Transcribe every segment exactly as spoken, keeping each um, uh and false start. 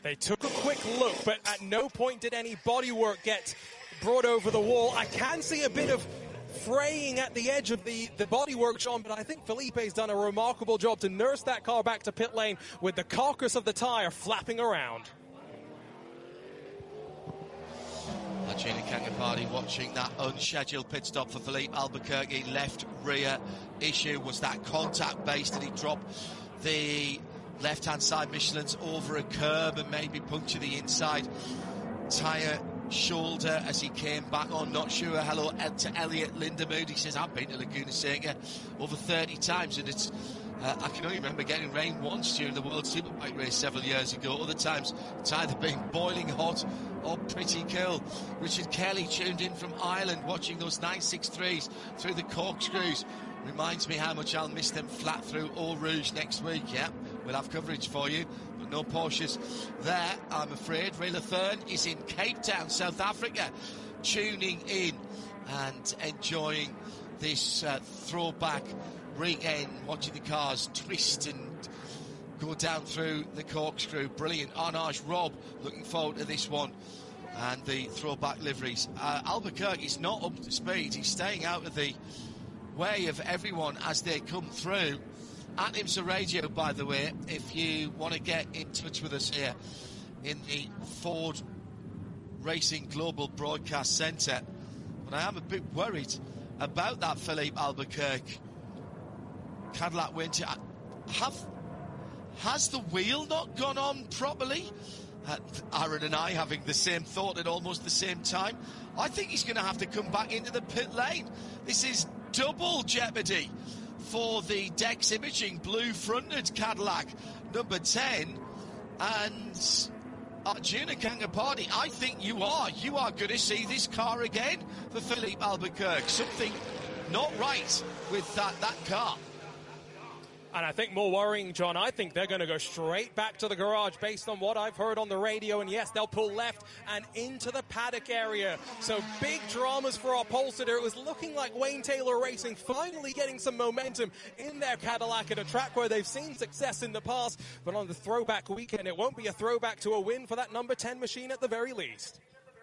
They took a quick look, but at no point did any bodywork get brought over the wall. I can see a bit of fraying at the edge of the, the bodywork, Sean, but I think Felipe's done a remarkable job to nurse that car back to pit lane with the carcass of the tyre flapping around. Gina Kangapati watching that unscheduled pit stop for Filipe Albuquerque. Left rear issue. Was that contact based? Did he drop the left-hand side Michelin's over a curb and maybe puncture the inside tyre shoulder as he came back on? Not sure. Hello to Elliot Lindemood. He says, I've been to Laguna Seca over thirty times, and it's Uh, I can only remember getting rain once during the World Superbike race several years ago. Other times, it's either been boiling hot or pretty cool. Richard Kelly tuned in from Ireland, watching those nine sixty-threes through the corkscrews. Reminds me how much I'll miss them flat through Eau Rouge next week. Yeah, we'll have coverage for you, but no Porsches there, I'm afraid. Ray Latherne is in Cape Town, South Africa, tuning in and enjoying this uh, throwback weekend, watching the cars twist and go down through the corkscrew. Brilliant. Arnage Rob looking forward to this one and the throwback liveries. uh, Albuquerque's not up to speed. He's staying out of the way of everyone as they come through. At IMSA Radio, by the way, if you want to get in touch with us here in the Ford Racing Global Broadcast Centre. But I am a bit worried about that Filipe Albuquerque Cadillac Winter. Have has the wheel not gone on properly? Uh, Aaron and I having the same thought at almost the same time. I think he's going to have to come back into the pit lane. This is double jeopardy for the Dex Imaging blue-fronted Cadillac number ten. And Arjuna Kangapati, I think you are. You are going to see this car again for Filipe Albuquerque. Something not right with that, that car. And I think more worrying, John, I think they're going to go straight back to the garage based on what I've heard on the radio. And yes, they'll pull left and into the paddock area. So big dramas for our Polster. It was looking like Wayne Taylor Racing finally getting some momentum in their Cadillac at a track where they've seen success in the past. But on the throwback weekend, it won't be a throwback to a win for that number ten machine at the very least.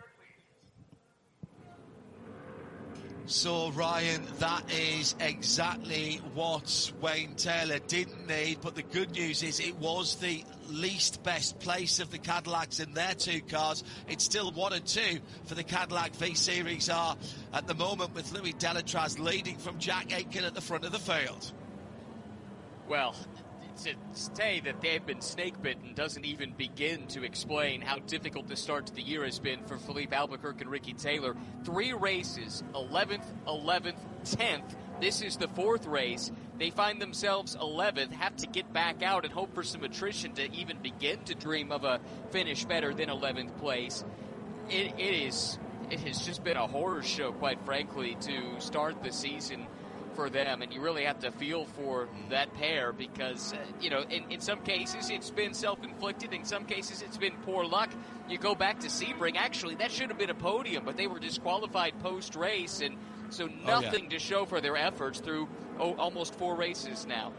So, Ryan, that is exactly what Wayne Taylor didn't need, but the good news is it was the least best place of the Cadillacs in their two cars. It's still one and two for the Cadillac V-Series R at the moment, with Louis Delatraz leading from Jack Aitken at the front of the field. Well, to say that they've been snake-bitten doesn't even begin to explain how difficult the start to the year has been for Filipe Albuquerque and Ricky Taylor. Three races, eleventh, eleventh, tenth. This is the fourth race. They find themselves eleventh, have to get back out and hope for some attrition to even begin to dream of a finish better than eleventh place. It, it is, it has just been a horror show, quite frankly, to start the season for them, and you really have to feel for that pair because, uh, you know, in, in some cases it's been self-inflicted, in some cases it's been poor luck. You go back to Sebring, actually that should have been a podium, but they were disqualified post-race, and so nothing oh, yeah. to show for their efforts through oh, almost four races now.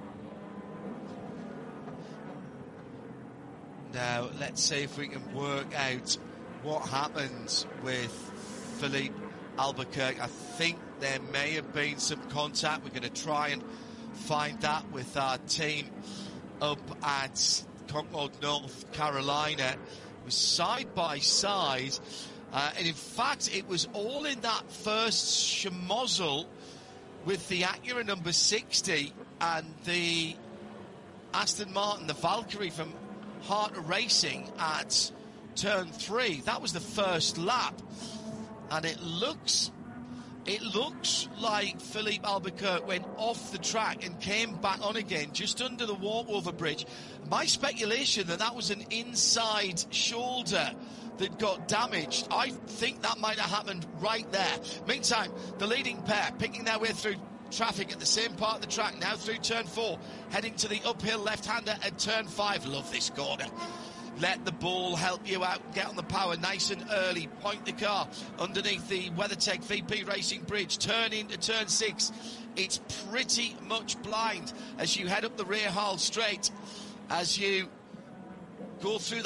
Now, let's see if we can work out what happens with Filipe Albuquerque. I think there may have been some contact. We're going to try and find that with our team up at Concord, North Carolina. It was side by side. Uh, and in fact, it was all in that first schmozzle with the Acura number sixty and the Aston Martin, the Valkyrie from Heart of Racing at turn three. That was the first lap. And it looks... It looks like Filipe Albuquerque went off the track and came back on again just under the walkover bridge. My speculation that that was an inside shoulder that got damaged. I think that might have happened right there. Meantime, the leading pair picking their way through traffic at the same part of the track, now through turn four, heading to the uphill left-hander at turn five. Love this corner. Let the ball help you out. Get on the power nice and early. Point the car underneath the WeatherTech V P Racing Bridge. Turn into turn six. It's pretty much blind as you head up the rear Hull straight. As you go through